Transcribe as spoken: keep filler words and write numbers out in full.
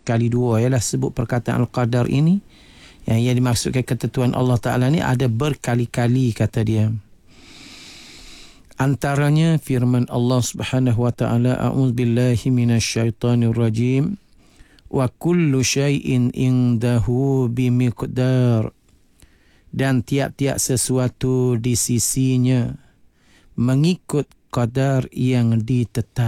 kali dua ialah sebut perkataan Al-Qadar ini. Yang yang dimaksudkan ketentuan Allah Ta'ala ni ada berkali-kali, kata dia. Antaranya firman Allah Subhanahu wa Ta'ala, a'udzubillahi minasyaitonir rajim, wa kullu syai'in indahu bimiqdar, dan tiap-tiap sesuatu di sisinya mengikut qadar yang ditetapkan.